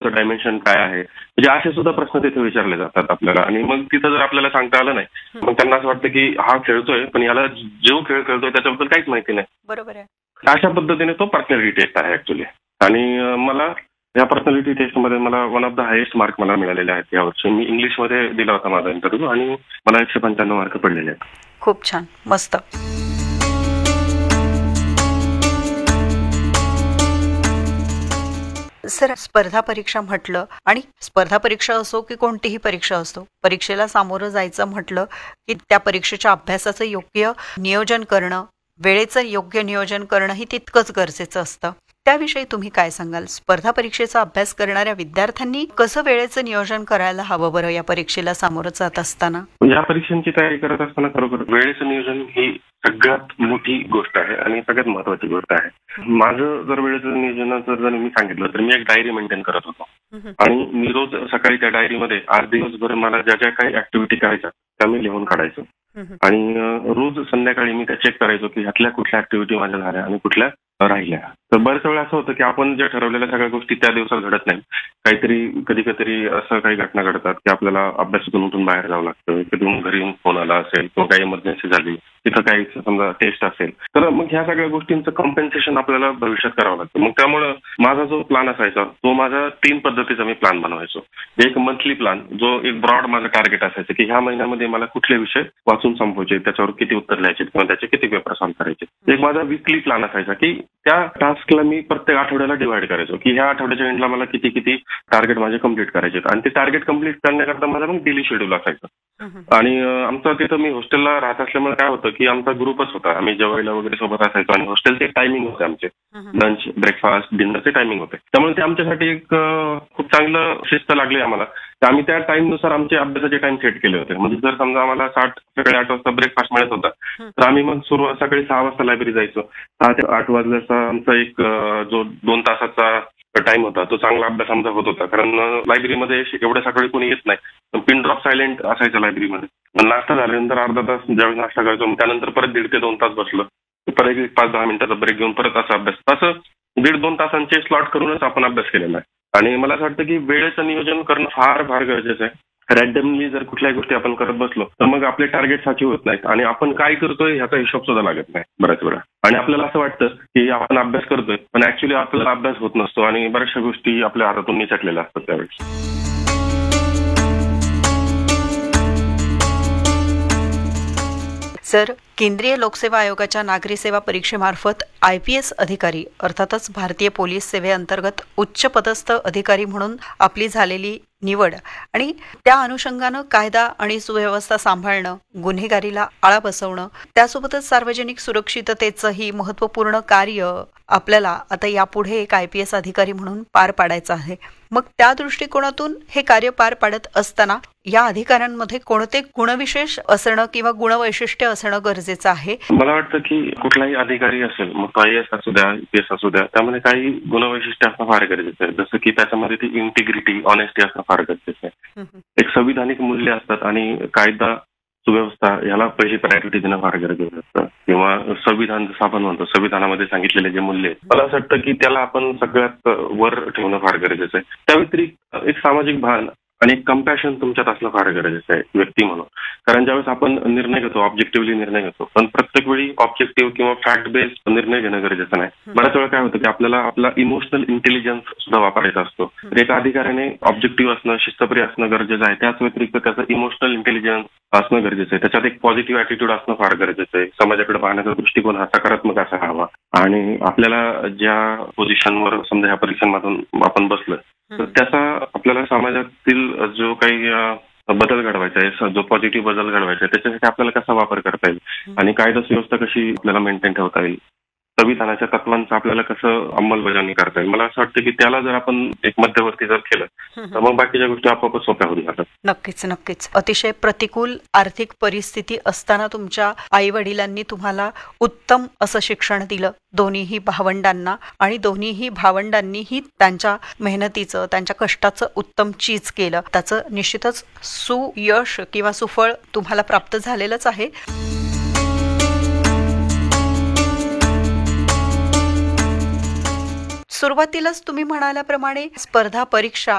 तुमचं डायमेन्शन काय आहे, म्हणजे असे सुद्धा प्रश्न तिथे विचारले जातात आपल्याला. आणि मग तिथं जर आपल्याला सांगता आलं नाही, मग त्यांना असं वाटतं की हा खेळतोय पण याला जो खेळ खेळतोय त्याच्याबद्दल काहीच माहिती नाही. बरोबर आहे. अशा पद्धतीने तो पर्सनॅलिटी टेस्ट आहे ऍक्च्युली. आणि मला या पर्सनॅलिटी टेस्टमध्ये मला one of the highest mark मला मिळालेले आहेत यावर्षी. मी इंग्लिशमध्ये दिला होता माझा इंटरव्ह्यू आणि मला 195 मार्क पडलेले आहेत. खूप छान, मस्त. सर, स्पर्धा परीक्षा म्हटलं आणि स्पर्धा परीक्षा असो की कोणतीही परीक्षा असो, परीक्षेला सामोरं जायचं म्हटलं की त्या परीक्षेच्या अभ्यासाचं योग्य नियोजन करणं, वेळेचं योग्य नियोजन करणंही तितकंच गरजेचं असतं. त्याविषयी तुम्ही काय सांगाल? स्पर्धा परीक्षेचा अभ्यास करणाऱ्या विद्यार्थ्यांनी कसं वेळेचं नियोजन करायला हवं बरं या परीक्षेला सामोरं जात असताना? या परीक्षांची तयारी करत असताना खरोखर वेळेचं नियोजन ही सगळ्यात मोठी गोष्ट आहे आणि सगळ्यात महत्वाची गोष्ट आहे. माझं जर वेळेचं नियोजनाचं जर मी सांगितलं तर मी एक डायरी मेंटेन करत होतो आणि मी रोज सकाळी त्या डायरीमध्ये आज दिवसभर मला ज्या ज्या काही ऍक्टिव्हिटी करायच्या त्या मी लिहून काढायचो आणि रोज संध्याकाळी मी त्या चेक करायचो की ह्यातल्या कुठल्या ऍक्टिव्हिटी माझ्या झाल्या आणि कुठल्या राहिल्या. तर बऱ्याच वेळा असं होतं की आपण ज्या ठरवलेल्या सगळ्या गोष्टी त्या दिवसात घडत नाही. काहीतरी कधी असं काही घटना घडतात की आपल्याला अभ्यासातून उठून बाहेर जावं लागतं, कधी घरी येऊन फोन आला असेल किंवा काही इमर्जन्सी झाली, तिथं काही समजा टेस्ट असेल, तर मग ह्या सगळ्या गोष्टींचं कॉम्पेन्सेशन आपल्याला भविष्यात करावं लागतं. मग त्यामुळं माझा जो प्लॅन असायचा तो माझा 3 पद्धतीचा मी प्लॅन बनवायचो. एक मंथली प्लॅन, जो एक ब्रॉड माझं टार्गेट असायचं की ह्या महिन्यामध्ये मला कुठले विषय वाचून संपवायचे, त्याच्यावर किती उत्तर लिहायचे किंवा त्याचे किती पेपर सॉल्व्ह करायचे. एक माझा वीकली प्लॅन असायचा की त्या टास्कला मी प्रत्येक आठवड्याला डिवाइड करायचो की ह्या आठवड्याच्या एंडला मला किती टार्गेट माझे कम्प्लीट करायचे आणि ते टार्गेट कम्प्लीट करण्याकरता माझा मग डेली शेड्यूल असायचं. आणि आमचं तिथं मी हॉस्टेलला राहत असल्यामुळे काय होतं की आमचा ग्रुपच होता, आम्ही जेवायला वगैरे सोबत असायचो आणि हॉस्टेलचे टायमिंग होते आमचे, लंच, ब्रेकफास्ट, डिनरचे टायमिंग होते. त्यामुळे ते आमच्यासाठी एक खूप चांगलं शिस्त लागली आम्हाला. तर आम्ही त्या टाइमनुसार आमचे अभ्यासाचे टाइम सेट केले होते. म्हणजे जर समजा आम्हाला सकाळी 8 वाजता ब्रेकफास्ट मिळत होता तर आम्ही मग सुरुवात सकाळी 6 वाजता लायब्ररी जायचो. 6 ते 8 वाजल्याचा आमचा एक जो 2 तासाचा टाइम होता तो चांगला अभ्यास आमचा होत होता. कारण लायब्ररीमध्ये एवढ्या सकाळी कोणी येत नाही, पिन ड्रॉप सायलेंट असायचं लायब्ररीमध्ये. नाश्ता झाल्यानंतर अर्धा तास ज्यावेळी नाश्ता करायचो त्यानंतर परत 1.5 ते 2 तास बसलो, परत 5-10 मिनिटाचा ब्रेक घेऊन परत असा अभ्यास, असं 1.5-2 तासांचे स्लॉट करूनच आपण अभ्यास केलेला आहे. आणि मला असं वाटतं की वेळेचं नियोजन करणं फार फार गरजेचं आहे. रॅन्डमली जर कुठल्याही गोष्टी आपण करत बसलो तर मग आपले टार्गेट साची होत नाहीत आणि आपण काय करतोय ह्याचा हिशोब सुद्धा लागत नाही बऱ्याच वेळा. आणि आपल्याला असं वाटतं की आपण अभ्यास करतोय पण ऍक्च्युली आपल्याला अभ्यास होत नसतो आणि बऱ्याचशा गोष्टी आपल्या हातातून निसटलेल्या असतात त्यावेळेस. सर, केंद्रीय लोकसेवा आयोगाच्या नागरी सेवा परीक्षेमार्फत IPS अधिकारी अर्थातच भारतीय पोलीस सेवेअंतर्गत उच्च पदस्थ अधिकारी म्हणून आपली झालेली निवड आणि त्या अनुषंगानं कायदा आणि सुव्यवस्था सांभाळणं, गुन्हेगारीला आळा बसवणं, त्यासोबतच सार्वजनिक सुरक्षिततेचंही महत्त्वपूर्ण कार्य आपल्याला आता यापुढे एक IPS अधिकारी म्हणून पार पाडायचं आहे. मग त्या दृष्टिकोनातून हे कार्य पार पाडत असताना या अधिकाऱ्यांमध्ये कोणते गुणविशेष असणं किंवा गुणवैशिष्ट्य असणं गरजेचं आहे? मला वाटतं की कुठलाही अधिकारी असेल, मग तो IAS असू द्या, IPS असू द्या, त्यामध्ये काही गुणवैशिष्ट्य असणं फार गरजेचं आहे. जसं की त्याच्यामध्ये ती इंटिग्रिटी, ऑनेस्टी असणं फार गरजेचं आहे. एक संविधानिक मूल्य असतात आणि कायदा सुव्यवस्था याला पहिली प्रायोरिटी देणं फार गरजेचं असतं. किंवा संविधान जसं आपण म्हणतो, संविधानामध्ये सांगितलेले जे मूल्य आहेत मला असं वाटतं की त्याला आपण सगळ्यात वर ठेवणं फार गरजेचं आहे. त्या व्यतिरिक्त एक सामाजिक भान आणि एक कंपॅशन तुमच्यात असणं फार गरजेचं आहे व्यक्ती म्हणून. कारण ज्यावेळेस आपण निर्णय घेतो, ऑब्जेक्टिव्हली निर्णय घेतो, पण प्रत्येक वेळी ऑब्जेक्टिव्ह किंवा फॅक्ट बेस्ड निर्णय घेणं गरजेचं नाही. बऱ्याच वेळा काय होतं की आपल्याला आपला इमोशनल इंटेलिजन्स सुद्धा वापरायचा असतो. तर एका अधिकाऱ्याने ऑब्जेक्टिव्ह असणं, शिस्तप्रिय असणं गरजेचं आहे. त्याच व्यतिरिक्त त्याचं इमोशनल इंटेलिजन्स असणं गरजेचं आहे. त्याच्यात एक पॉझिटिव्ह ॲटिट्यूड असणं फार गरजेचं आहे. समाजाकडे पाहण्याचा दृष्टिकोन हा सकारात्मक असा हवा. आणि आपल्याला ज्या पोझिशनवर समजा ह्या परीक्षांमधून आपण बसलोय तर त्याचा आपल्याला समाजातील जो काही बदल घडवायचा आहे, जो पॉझिटिव्ह बदल घडवायचा आहे, त्याच्यासाठी आपल्याला कसा वापर करता येईल आणि कायदा सुव्यवस्था कशी आपल्याला मेंटेन ठेवता येईल, संविधानाच्या तत्वांचं आपल्याला कसं अंमलबजावणी करता येईल. मला असं वाटतं की त्याला जर आपण एक मध्यवर्ती जर केलं तर मग बाकीच्या गोष्टी आपोआपच सोप्या होऊन जातात. नक्कीच. अतिशय प्रतिकूल आर्थिक परिस्थिती असताना तुमच्या आई वडिलांनी तुम्हाला उत्तम असं शिक्षण दिलं, दोन्हीही भावंडांना, आणि दोन्हीही भावंडांनीही त्यांच्या मेहनतीचं, त्यांच्या कष्टाचं उत्तम चीज केलं. त्याचं निश्चितच सुयश किंवा सुफळ तुम्हाला प्राप्त झालेलंच आहे. सुरुवातीलाच तुम्ही म्हणाल्याप्रमाणे स्पर्धा परीक्षा